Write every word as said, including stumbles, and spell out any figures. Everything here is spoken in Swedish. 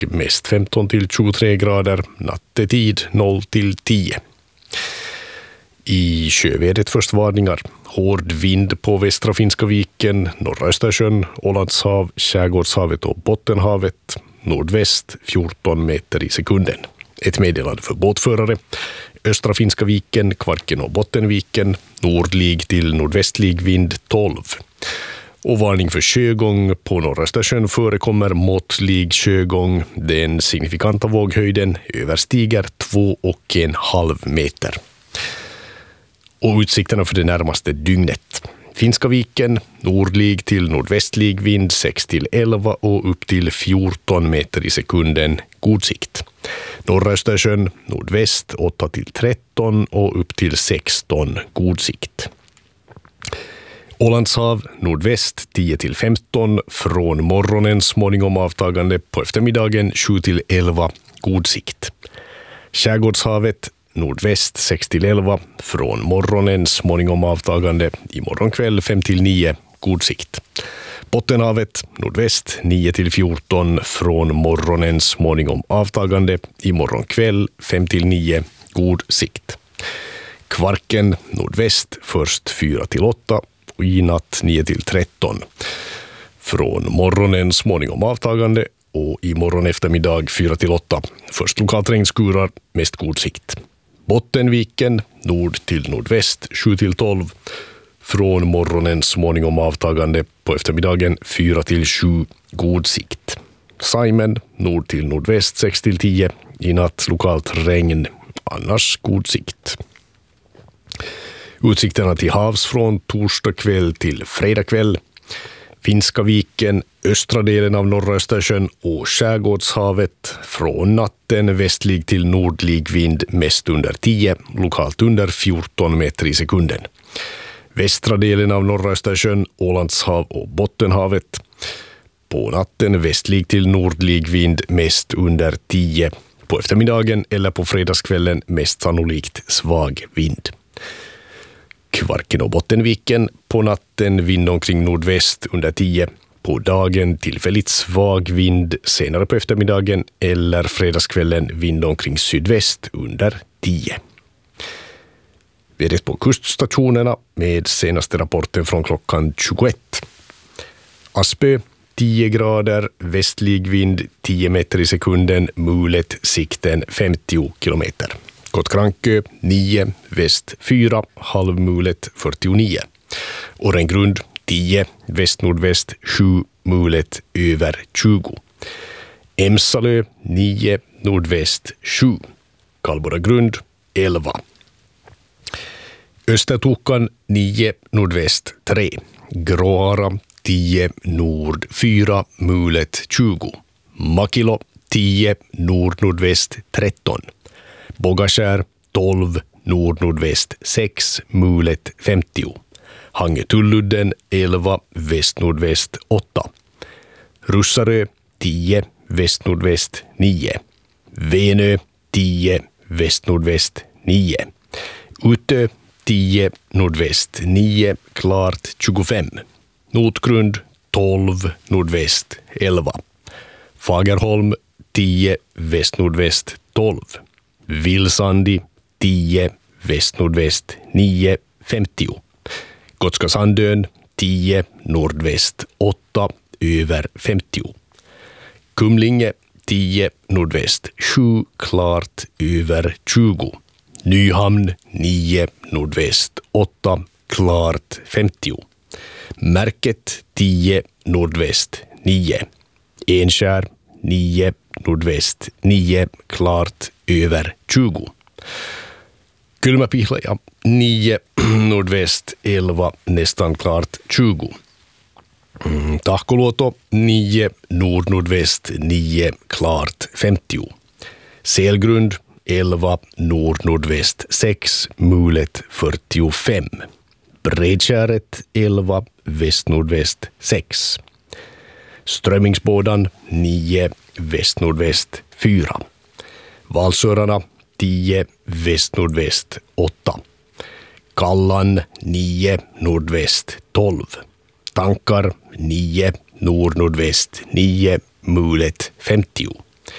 mest femton till tjugotre grader, nattetid noll till tio. I sjövädret först varningar. Hård vind på västra Finska viken, norra Östersjön, Ålandshav, Skärgårdshavet och Bottenhavet. Nordväst fjorton meter i sekunden. Ett meddelande för båtförare. Östra Finska viken, Kvarken och Bottenviken. Nordlig till nordvästlig vind tolv. Och varning för sjögång. På norra Östersjön förekommer måttlig sjögång. Den signifikanta våghöjden överstiger två och en halv meter. Och utsikterna för det närmaste dygnet. Finska viken, nordlig till nordvästlig vind sex till elva och upp till fjorton meter i sekunden, god sikt. Norra Östersjön, nordväst åtta till tretton och upp till sexton, god sikt. Ålandshav, nordväst tio till femton, från morgonen småningom avtagande, på eftermiddagen sju till elva, god sikt. Skärgårdshavet, nordväst sex till elva, från morgonen småningom avtagande, i morgonkväll fem till nio, god sikt. Bottenhavet, nordväst nio till fjorton, från morgonen småningom avtagande, i morgonkväll fem till nio, god sikt. Kvarken, nordväst först fyra till åtta och i natt nio till tretton. Från morgonen småningom avtagande och i morgon eftermiddag fyra till åtta. Först lokalt regnskurar, mest god sikt. Bottenviken, nord till nordväst sju till tolv. Från morgonen småningom avtagande, på eftermiddagen fyra till sju, god sikt. Saimen, nord till nordväst sex till tio. I natt lokalt regn, annars god sikt. Utsikterna till havs från torsdag kväll till fredag kväll. Finska viken, östra delen av norra Östersjön och Skärgårdshavet. Från natten västlig till nordlig vind mest under tio, lokalt under fjorton meter i sekunden. Västra delen av norra Östersjön, Ålandshav och Bottenhavet. På natten västlig till nordlig vind mest under tio. På eftermiddagen eller på fredagskvällen mest sannolikt svag vind. Kvarken och Bottenviken, på natten vind omkring nordväst under tio. På dagen tillfälligt svag vind, senare på eftermiddagen eller fredagskvällen vind omkring sydväst under tio. Vädret på kuststationerna med senaste rapporten från klockan tjugoett. Aspö tio grader, västlig vind tio meter i sekunden, mulet sikten femtio kilometer. Kottkrankö nio, väst fyra, halvmulet fyrtionio. Årengrund tio, väst-nordväst sju, mulet över tjugo. Emsalö nio, nordväst sju. Kalboragrund elva. Östertokan nio, nordväst tre. Gråara tio, nord fyra, mulet tjugo. Makilo tio, nord-nordväst tretton. Bogaskär tolv, nord-nordväst sex, mulet femtio. Hangetulludden elva, väst-nordväst åtta. Russarö tio, väst-nordväst nio. Venö tio, väst-nordväst nio. Utö tio, nordväst nio, klart tjugofem. Notgrund tolv, nordväst elva. Fagerholm tio, väst-nordväst tolv. Vilsandi tio, väst-nordväst nio, femtio. Gotska Sandön tio, nordväst åtta, över femtio. Kumlinge tio, nordväst sju, klart över tjugo. Nyhamn nio, nordväst åtta, klart femtio. Märket tio, nordväst nio. Enskär nio, nordväst nio, klart över tjugo. Kylmäpihlaja nio, nordväst elva, nästan klart tjugo. Mm, Tahkoluoto nio, nord-nordväst nio, klart femtio. Selgrund elva, nord-nordväst sex, mulet fyrtiofem. Bredskäret elva, väst-nordväst sex. Strömmingsbådan nio, väst-nordväst fyra. Valsörarna tio, väst-nordväst åtta. Kallan nio, nordväst tolv. Tankar nio, nord-nordväst nio, mulet femtio.